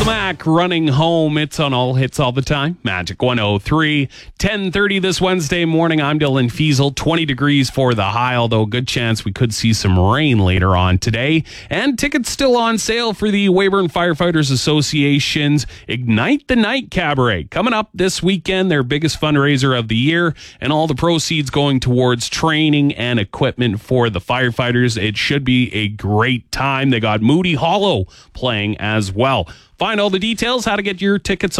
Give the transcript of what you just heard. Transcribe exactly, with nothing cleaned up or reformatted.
Mac running home. It's on all hits all the time. Magic one oh three. ten thirty this Wednesday morning. I'm Dylan Fiesel. twenty degrees for the high, although a good chance we could see some rain later on today. And tickets still on sale for the Weyburn Firefighters Association's Ignite the Night Cabaret. Coming up this weekend, their biggest fundraiser of the year, and all the proceeds going towards training and equipment for the firefighters. It should be a great time. They got Moody Hollow playing as well. Find all the details, how to get your tickets